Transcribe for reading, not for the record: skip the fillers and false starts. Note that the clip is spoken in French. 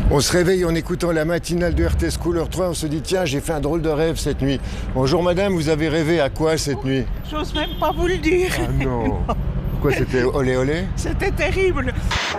On se réveille en écoutant la matinale de RTS Couleur 3, on se dit tiens, j'ai fait un drôle de rêve cette nuit. Bonjour madame, vous avez rêvé à quoi cette nuit? J'ose même pas vous le dire. Ah non. Pourquoi c'était olé olé? C'était terrible.